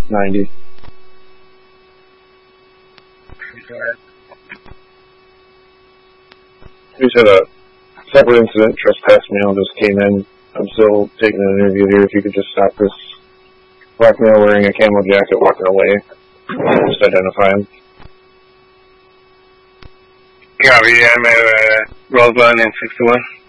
90. We just had a separate incident. Trespass male just came in. I'm still taking an interview here. If you could just stop this black male wearing a camo jacket walking away. Just identify him. Copy, I'm at Rosebud and 61.